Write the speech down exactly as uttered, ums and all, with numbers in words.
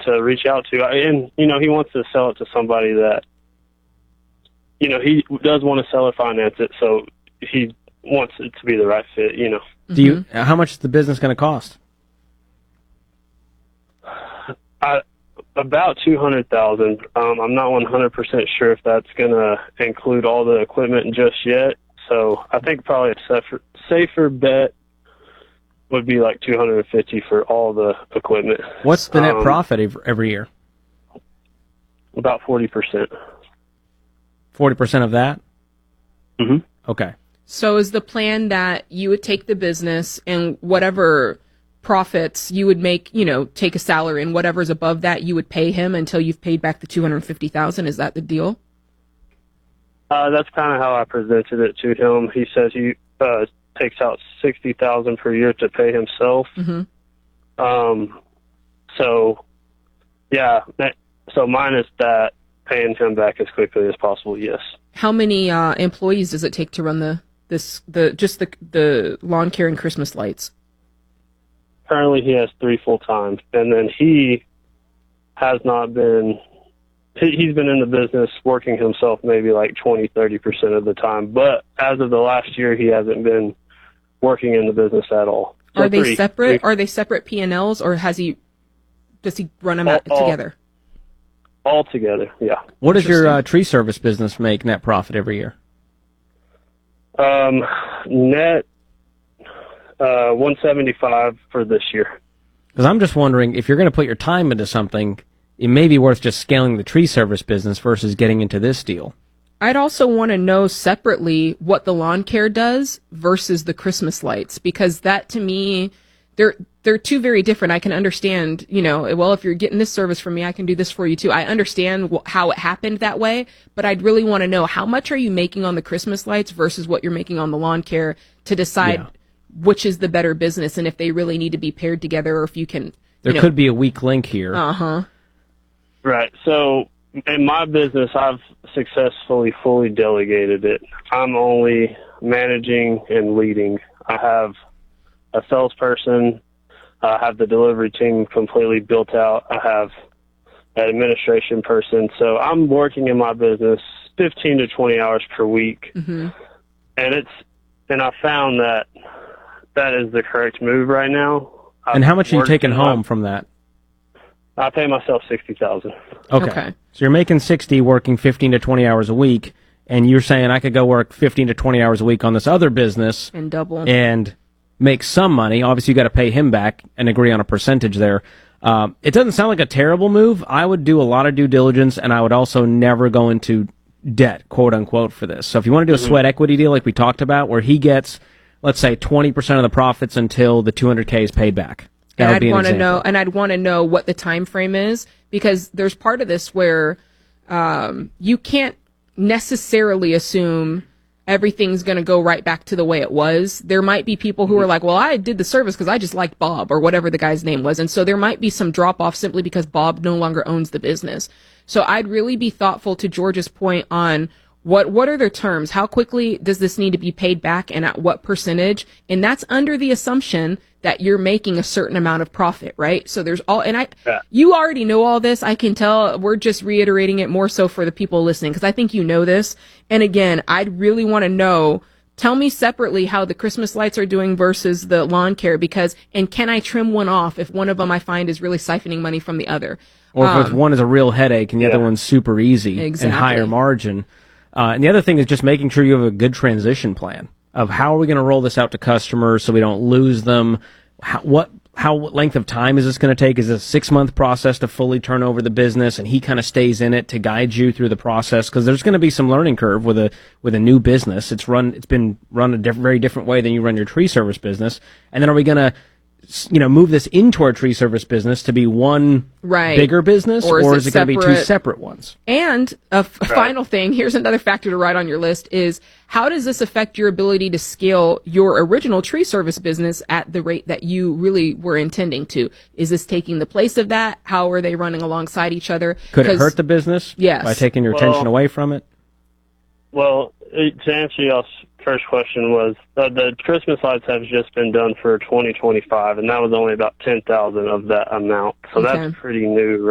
to reach out to. And, you know, he wants to sell it to somebody that, you know, he does want to sell or finance it, so he wants it to be the right fit, you know. Do you? How much is the business going to cost? I, about two hundred thousand dollars. Um, I'm not one hundred percent sure if that's going to include all the equipment just yet, so I think probably a safer, safer bet would be like two hundred fifty for all the equipment. What's the net um, profit every year? About forty percent. forty percent of that? Mm-hmm. Okay. So is the plan that you would take the business and whatever profits you would make, you know, take a salary, and whatever's above that you would pay him until you've paid back the two hundred fifty thousand dollars? Is that the deal? Uh, that's kind of how I presented it to him. He says he uh, takes out sixty thousand dollars per year to pay himself. Mm-hmm. Um, so, yeah, that, so minus that, paying him back as quickly as possible, yes. How many uh, employees does it take to run the this the just the the lawn care and Christmas lights? Currently, he has three full time, and then he has not been. He, he's been in the business working himself maybe like twenty, thirty percent of the time. But as of the last year, he hasn't been working in the business at all. So Are they three, separate? three, Are they separate P and Ls, or has he? Does he run them all, out together? All, all together, yeah. What does your uh, tree service business make net profit every year? Um, net uh, one seventy-five for this year. Because I'm just wondering, if you're going to put your time into something, it may be worth just scaling the tree service business versus getting into this deal. I'd also want to know separately what the lawn care does versus the Christmas lights, because that to me, they're they're two very different. I can understand, you know, well, if you're getting this service from me, I can do this for you too. I understand wh- how it happened that way, but I'd really want to know, how much are you making on the Christmas lights versus what you're making on the lawn care, to decide Yeah. which is the better business, and if they really need to be paired together, or if you can. There you know, could be a weak link here. Uh huh. Right. So in my business, I've successfully fully delegated it. I'm only managing and leading. I have a salesperson. I have the delivery team completely built out. I have an administration person. So I'm working in my business fifteen to twenty hours per week. Mm-hmm. And it's, and I found that that is the correct move right now. And how much are you taking my- home from that? I pay myself sixty thousand dollars. Okay. Okay. So you're making sixty, working fifteen to twenty hours a week, and you're saying I could go work fifteen to twenty hours a week on this other business And double. and make some money. Obviously, you got to pay him back and agree on a percentage there. Um, it doesn't sound like a terrible move. I would do a lot of due diligence, and I would also never go into debt, quote unquote, for this. So if you want to do a Mm-hmm. sweat equity deal like we talked about, where he gets, let's say, twenty percent of the profits until the two hundred K is paid back. That And would I'd be an want to example. know, and I'd want to know what the time frame is, because there's part of this where um, you can't necessarily assume everything's going to go right back to the way it was. There might be people who are like, well, I did the service because I just liked Bob, or whatever the guy's name was. And so there might be some drop off simply because Bob no longer owns the business. So I'd really be thoughtful to George's point on what, what are their terms? How quickly does this need to be paid back, and at what percentage? And that's under the assumption that you're making a certain amount of profit, right? So there's all, and I, Yeah. you already know all this. I can tell. We're just reiterating it more so for the people listening, because I think you know this. And again, I'd really want to know, tell me separately how the Christmas lights are doing versus the lawn care, because, and can I trim one off if one of them I find is really siphoning money from the other? Or if Um, one is a real headache and the yeah. other one's super easy Exactly. and higher margin. Uh, and the other thing is just making sure you have a good transition plan of how are we going to roll this out to customers so we don't lose them. How, what how what length of time is this going to take? Is it a six month process to fully turn over the business, and he kind of stays in it to guide you through the process? Because there's going to be some learning curve with a with a new business. It's run it's been run a diff- very different way than you run your tree service business. And then are we going to you know move this into our tree service business to be one Right. bigger business, Or or is is it it going to be two separate? separate ones? And a f- final thing, here's another factor to write on your list, is how does this affect your ability to scale your original tree service business at the rate that you really were intending to? Is this taking the place of that? How are they running alongside each other? Could it 'Cause- hurt the business Yes. by taking your Well- attention away from it? Well, it, to answer y'all's first question was, uh, the Christmas lights have just been done for twenty twenty-five, and that was only about ten thousand of that amount. So Okay. that's pretty new,